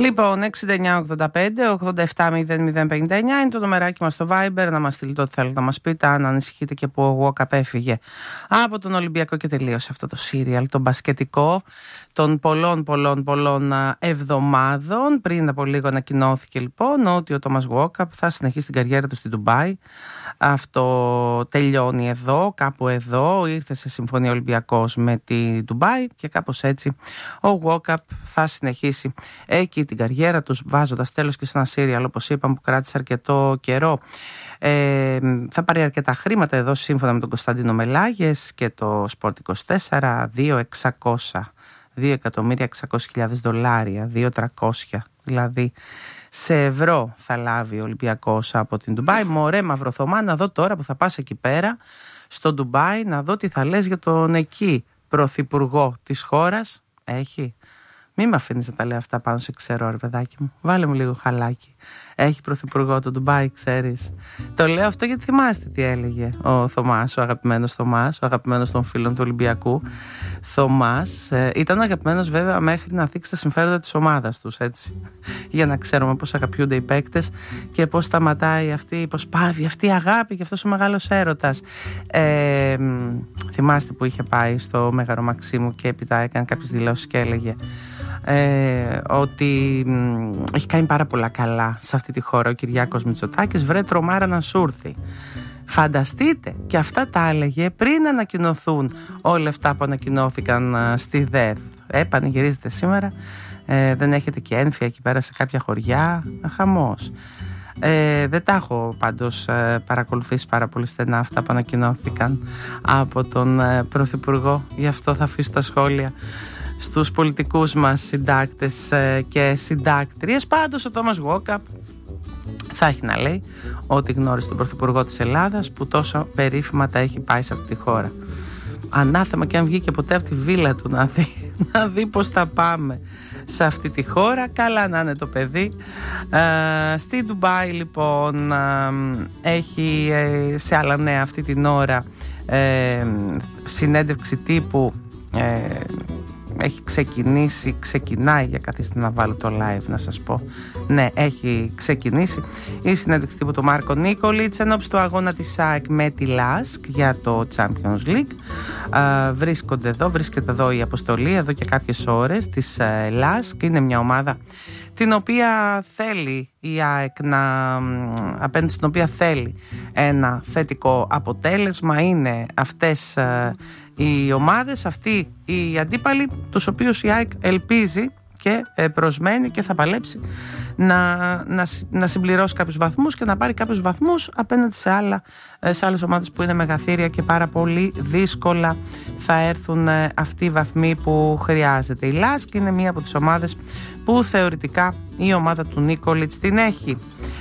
Λοιπόν, 6985-87-0059 είναι το νομεράκι μας στο Viber. Να μας στείλετε ό,τι θέλετε να μας πείτε. Αν ανησυχείτε και που ο Walkup έφυγε από τον Ολυμπιακό και τελείωσε αυτό το σύριαλ, το μπασκετικό των πολλών εβδομάδων. Πριν από λίγο ανακοινώθηκε λοιπόν ότι ο Thomas Walkup θα συνεχίσει την καριέρα του στη Ντουμπάι. Αυτό τελειώνει εδώ, κάπου εδώ. Ήρθε σε συμφωνία Ολυμπιακός με τη Ντουμπάι και κάπως έτσι ο Walkup θα συνεχίσει εκεί την καριέρα τους, βάζοντας τέλος και σε ένα σύριαλ, όπως είπαμε, που κράτησε αρκετό καιρό. Θα πάρει αρκετά χρήματα εδώ, σύμφωνα με τον Κωνσταντίνο Μελάγες και το Sport 24, $2.600.000, $2.300.000 δηλαδή σε ευρώ θα λάβει ο Ολυμπιακός από την Ντουμπάι. Μωρέ μαυροθωμά, να δω τώρα που θα πας εκεί πέρα στο Ντουμπάι, να δω τι θα λες για τον εκεί πρωθυπουργό της χώρας. Έχει. Μη με αφήνεις να τα λέω αυτά πάνω σε ξέρω, ρε παιδάκι μου. Βάλε μου λίγο χαλάκι. Έχει πρωθυπουργό το Ντουμπάι, ξέρεις. Το λέω αυτό γιατί θυμάστε τι έλεγε ο Θωμάς, ο αγαπημένος Θωμάς, ο αγαπημένος των φίλων του Ολυμπιακού. Θωμάς ήταν αγαπημένος βέβαια μέχρι να θίξει τα συμφέροντα της ομάδας τους, έτσι. Για να ξέρουμε πώς αγαπιούνται οι παίκτες και πώς σταματάει αυτή, πώς πάβει αυτή η αγάπη και αυτός ο μεγάλος έρωτας. Θυμάστε που είχε πάει στο Μέγαρο Μαξίμου και έπειτα έκανε κάποιες δηλώσεις και έλεγε ότι έχει κάνει πάρα πολλά καλά σε αυτή τη χώρα ο Κυριάκος Μητσοτάκης, βρε τρομάρα να σου έρθει. Φανταστείτε, και αυτά τα έλεγε πριν ανακοινωθούν όλα αυτά που ανακοινώθηκαν στη ΔΕΘ. Πανηγυρίζετε σήμερα, δεν έχετε και ένφια εκεί πέρα σε κάποια χωριά, χαμός. Δεν τα έχω πάντως παρακολουθήσει πάρα πολύ στενά αυτά που ανακοινώθηκαν από τον Πρωθυπουργό, γι' αυτό θα αφήσω τα σχόλια στους πολιτικούς μας συντάκτες και συντάκτριες. Πάντως ο Thomas Walkup θα έχει να λέει ότι γνώρισε τον Πρωθυπουργό της Ελλάδας που τόσο περίφημα τα έχει πάει σε αυτή τη χώρα. Ανάθεμα και αν βγήκε ποτέ από τη βίλα του να δει πως θα πάμε σε αυτή τη χώρα. Καλά να είναι το παιδί. Στη Ντουμπάι λοιπόν έχει σε άλλα νέα αυτή την ώρα συνέντευξη τύπου. Έχει ξεκινάει, για καθίστε να βάλω το live να σας πω. Ναι, έχει ξεκινήσει η συνέντευξη τύπου του Μάρκο Νίκολιτς ενώπιση του αγώνα της ΑΕΚ με τη ΛΑΣΚ για το Champions League. Βρίσκεται εδώ η αποστολή εδώ και κάποιες ώρες της ΛΑΣΚ. Είναι μια ομάδα την οποία θέλει η ΑΕΚ απέναντι στην οποία θέλει ένα θετικό αποτέλεσμα. Είναι αυτές οι ομάδες, αυτοί οι αντίπαλοι τους οποίους η ΑΕΚ ελπίζει και προσμένει και θα παλέψει να συμπληρώσει κάποιους βαθμούς και να πάρει κάποιους βαθμούς απέναντι σε άλλες ομάδες που είναι μεγαθύρια και πάρα πολύ δύσκολα θα έρθουν αυτοί οι βαθμοί που χρειάζεται. Η ΛΑΣΚ είναι μία από τις ομάδες που θεωρητικά η ομάδα του Νίκολιτς την έχει.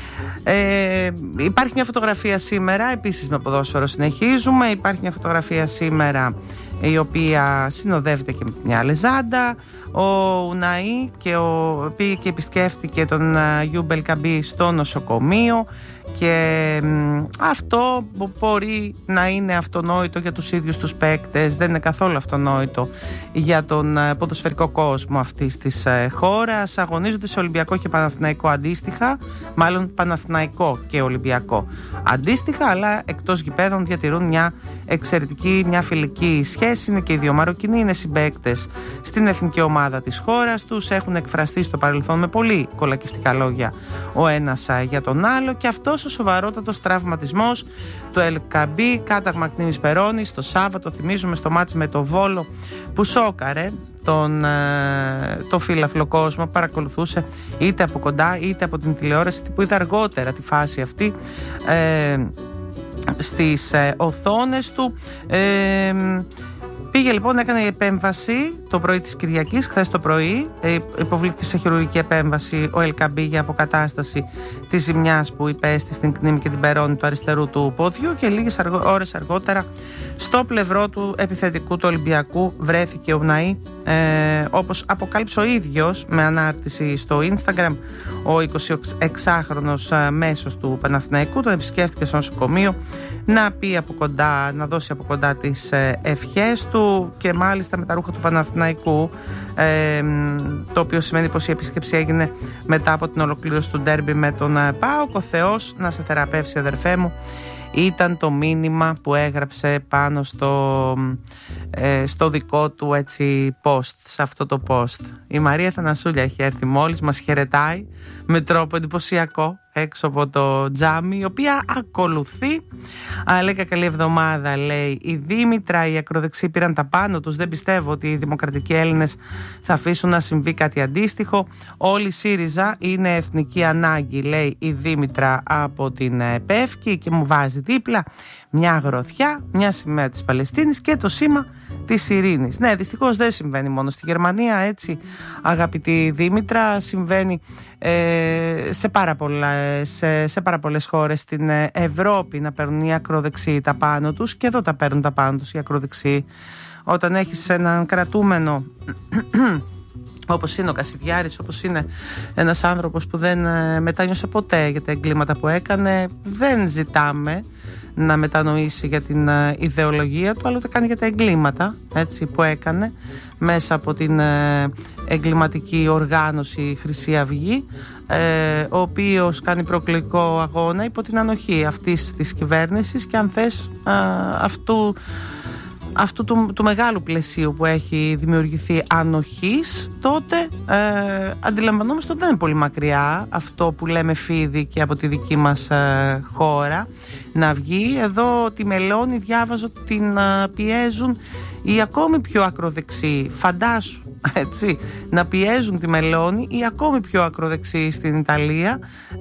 Υπάρχει μια φωτογραφία σήμερα, επίσης με ποδόσφαιρο συνεχίζουμε. Υπάρχει μια φωτογραφία σήμερα η οποία συνοδεύεται και με μια λεζάντα. Ο Ουναή πήγε και επισκέφτηκε τον Γιούμπελ Καμπή στο νοσοκομείο και αυτό μπορεί να είναι αυτονόητο για τους ίδιους τους παίκτες, δεν είναι καθόλου αυτονόητο για τον ποδοσφαιρικό κόσμο αυτής της χώρας. Αγωνίζονται σε Ολυμπιακό και Παναθηναϊκό αντίστοιχα, μάλλον Παναθηναϊκό και Ολυμπιακό αντίστοιχα, αλλά εκτός γηπέδων διατηρούν μια εξαιρετική, μια φιλική σχέση. Είναι και οι δύο Μαροκινοί, είναι συμπαίκτες στην εθνική ομάδα της χώρας τους, έχουν εκφραστεί στο παρελθόν με πολύ κολακευτικά λόγια ο ένας για τον άλλο και αυτός ο σοβαρότατος τραυματισμός του Ελκαμπή, κάταγμα Κνήμης Περώνης το Σάββατο, θυμίζουμε, στο μάτς με το Βόλο που σόκαρε το φύλαφλο κόσμο που παρακολουθούσε είτε από κοντά είτε από την τηλεόραση, που είδε αργότερα τη φάση αυτή στις οθόνες του. Πήγε λοιπόν, έκανε επέμβαση το πρωί της Κυριακής, χθες το πρωί. Υποβλήθηκε σε χειρουργική επέμβαση ο Ελκαμπή για αποκατάσταση της ζημιάς που υπέστη στην Κνήμη και την Περώνη του αριστερού του πόδιου και λίγες ώρες αργότερα στο πλευρό του επιθετικού του Ολυμπιακού βρέθηκε ο Ουναή. Όπως αποκάλυψε ο ίδιος με ανάρτηση στο Instagram, ο 26χρονος μέσος του Παναθηναϊκού τον επισκέφτηκε στο νοσοκομείο να πει από κοντά, να δώσει από κοντά τις ευχές του και μάλιστα με τα ρούχα του Παναθηναϊκού, το οποίο σημαίνει πως η επίσκεψη έγινε μετά από την ολοκλήρωση του ντέρμπι με τον ΠΑΟΚ. Ο Θεός να σε θεραπεύσει, αδερφέ μου, ήταν το μήνυμα που έγραψε πάνω στο δικό του έτσι post, σε αυτό το post. Η Μαρία Θανασούλια έχει έρθει μόλις, μας χαιρετάει με τρόπο εντυπωσιακό έξω από το τζάμι, η οποία ακολουθεί. Λέει καλή εβδομάδα, λέει η Δήμητρα. Οι ακροδεξιοί πήραν τα πάνω τους. Δεν πιστεύω ότι οι δημοκρατικοί Έλληνες θα αφήσουν να συμβεί κάτι αντίστοιχο. Όλη η ΣΥΡΙΖΑ είναι εθνική ανάγκη, λέει η Δήμητρα από την Πεύκη, και μου βάζει δίπλα μια γροθιά, μια σημαία της Παλαιστίνης και το σήμα της ειρήνης. Ναι, δυστυχώς δεν συμβαίνει μόνο στη Γερμανία, έτσι, αγαπητή Δήμητρα, συμβαίνει σε πάρα πολλές χώρες στην Ευρώπη να παίρνουν οι ακροδεξιοί τα πάνω τους, και εδώ τα παίρνουν τα πάνω τους οι ακροδεξιοί. Όταν έχεις έναν κρατούμενο όπως είναι ο Κασιδιάρης, όπως είναι ένας άνθρωπος που δεν μετάνιωσε ποτέ για τα εγκλήματα που έκανε, δεν ζητάμε να μετανοήσει για την ιδεολογία του, αλλά ούτε κάνει για τα εγκλήματα, έτσι, που έκανε μέσα από την εγκληματική οργάνωση Χρυσή Αυγή, ο οποίος κάνει προεκλογικό αγώνα υπό την ανοχή αυτής της κυβέρνησης και, αν θες, αυτού του μεγάλου πλαισίου που έχει δημιουργηθεί ανοχής, τότε αντιλαμβανόμαστε ότι δεν είναι πολύ μακριά αυτό που λέμε φίδι και από τη δική μας χώρα να βγει. Εδώ τη Μελώνη διάβαζω την πιέζουν οι ακόμη πιο ακροδεξιοί. Φαντάσου, έτσι, να πιέζουν τη Μελώνη οι ακόμη πιο ακροδεξιοί στην Ιταλία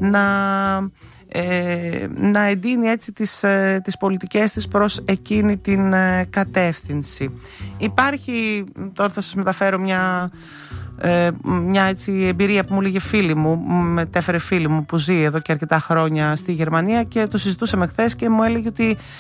να εντείνει έτσι τις πολιτικές της προς εκείνη την κατεύθυνση. Υπάρχει, τώρα θα σας μεταφέρω μια έτσι εμπειρία που μου λέγε φίλη μου, μετέφερε φίλη μου που ζει εδώ και αρκετά χρόνια στη Γερμανία, και το συζητούσαμε χθες και μου έλεγε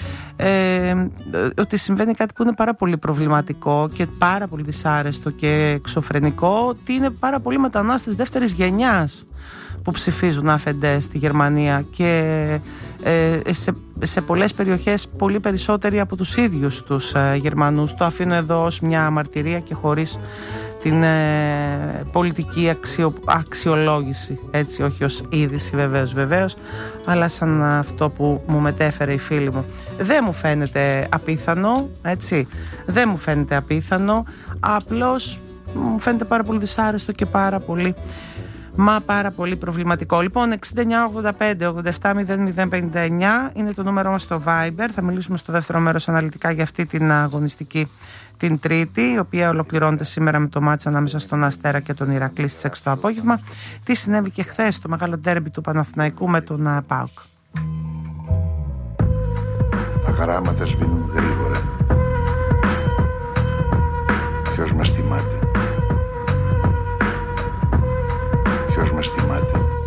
ότι συμβαίνει κάτι που είναι πάρα πολύ προβληματικό και πάρα πολύ δυσάρεστο και εξωφρενικό, ότι είναι πάρα πολλοί μετανάστες δεύτερης γενιάς που ψηφίζουν αφεντές στη Γερμανία, και σε πολλές περιοχές πολύ περισσότεροι από τους ίδιους τους Γερμανούς. Το αφήνω εδώ ως μια μαρτυρία και χωρίς την πολιτική αξιολόγηση, έτσι, όχι ως είδηση βεβαίως, αλλά σαν αυτό που μου μετέφερε η φίλη μου. Δεν μου φαίνεται απίθανο, έτσι, δεν μου φαίνεται απίθανο, απλώς μου φαίνεται πάρα πολύ δυσάρεστο και πάρα πολύ προβληματικό. Λοιπόν, 6985-870059 είναι το νούμερο μας στο Viber. Θα μιλήσουμε στο δεύτερο μέρος αναλυτικά για αυτή την αγωνιστική την Τρίτη, η οποία ολοκληρώνεται σήμερα με το μάτς ανάμεσα στον Αστέρα και τον Ηρακλή στις 6 το απόγευμα. Τι συνέβη και χθες στο μεγάλο ντέρμπι του Παναθηναϊκού με τον ΠΑΟΚ. Τα γράμματα σβήνουν γρήγορα. Ποιος μας θυμάται? Ποιος μας θυμάται?